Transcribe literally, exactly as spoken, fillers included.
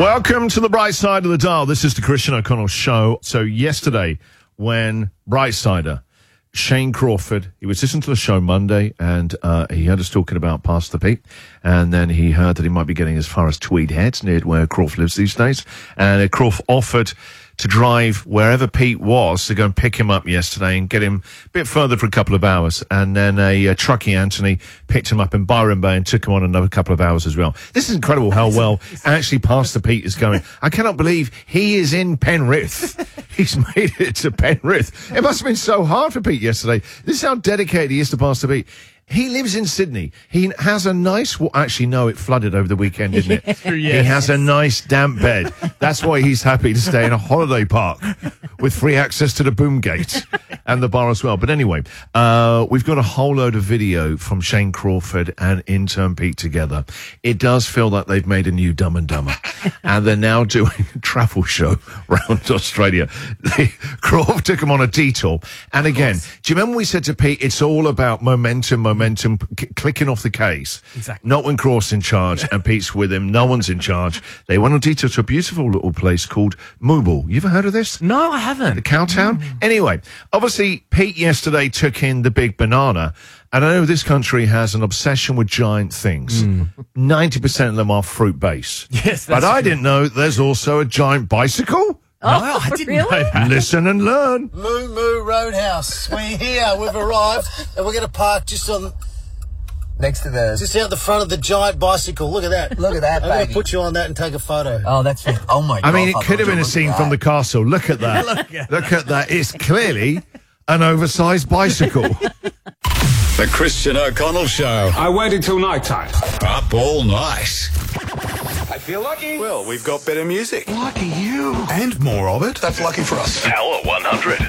Welcome to the bright side of the dial. This is the Christian O'Connell Show. So yesterday, when Brightsider, Shane Crawford, he was listening to the show Monday, and uh, he heard us talking about Pastor Pete, and then he heard that he might be getting as far as Tweed Heads, near where Crawford lives these days, and uh, Crawford offered to drive wherever Pete was to go and pick him up yesterday and get him a bit further for a couple of hours. And then a, a truckie Anthony picked him up in Byron Bay and took him on another couple of hours as well. This is incredible how well actually Pastor Pete is going. I cannot believe he is in Penrith. He's made it to Penrith. It must have been so hard for Pete yesterday. This is how dedicated he is to Pastor Pete. He lives in Sydney. He has a nice... Well, actually, no, it flooded over the weekend, didn't it? Yes. He has a nice damp bed. That's why he's happy to stay in a holiday park with free access to the boom gate and the bar as well. But anyway, uh, we've got a whole load of video from Shane Crawford and intern Pete together. It does feel like they've made a new Dumb and Dumber. And they're now doing a travel show around Australia. They, Crawford took him on a detour. And again, do you remember we said to Pete, it's all about momentum, momentum. Momentum, c- clicking off the case. Exactly. Not when Crawford's in charge and Pete's with him. No one's in charge. They went on detour to a beautiful little place called Mooble. You ever heard of this? No, I haven't. The cow town? Mm. Anyway, obviously, Pete yesterday took in the big banana. And I know this country has an obsession with giant things. Mm. ninety percent of them are fruit-based. Yes, that's But I true. didn't know there's also a giant bicycle. No, I didn't really? know that. Listen and learn. Moo Moo Roadhouse. We're here. We've arrived, and we're going to park just on, Next to the... just out the front of the giant bicycle. Look at that. Look at that, I'm going to baby. put you on that and take a photo. Oh, that's... Oh, my God. I mean, it could have been a scene from the castle. Look at that. Look at Look at that. It's clearly an oversized bicycle. The Christian O'Connell Show. I waited till night time. Up all night. I feel lucky. Well, we've got better music. Lucky you. And more of it. That's lucky for us. Power one hundred.